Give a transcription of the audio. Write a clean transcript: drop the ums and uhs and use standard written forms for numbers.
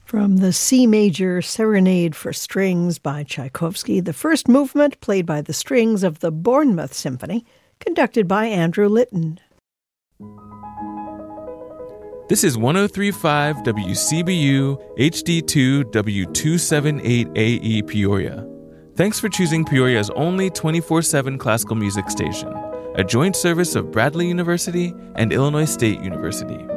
From the C Major Serenade for Strings by Tchaikovsky, the first movement played by the strings of the Bournemouth Symphony, conducted by Andrew Litton. This is 103.5 WCBU HD2 W278AE Peoria. Thanks for choosing Peoria's only 24/7 classical music station, a joint service of Bradley University and Illinois State University.